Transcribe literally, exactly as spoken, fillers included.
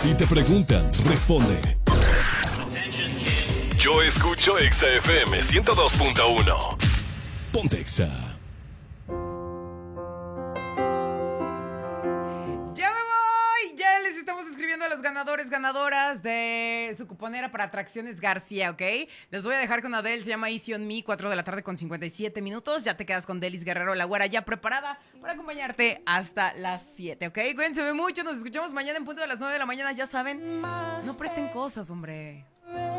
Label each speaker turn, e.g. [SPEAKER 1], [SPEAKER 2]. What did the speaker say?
[SPEAKER 1] Si te preguntan, responde. Yo escucho Exa F M ciento dos punto uno. Ponte Exa.
[SPEAKER 2] ¡Ya me voy! Ya les estamos escribiendo a los ganadores, ganadoras de su cuponera para Atracciones García, ¿ok? Les voy a dejar con Adele, se llama Easy on Me, cuatro de la tarde con cincuenta y siete minutos. Ya te quedas con Delis Guerrero, la güera ya preparada para acompañarte hasta las siete, ¿ok? Cuídense mucho, nos escuchamos mañana en punto de las nueve de la mañana, ya saben. No presten cosas, hombre.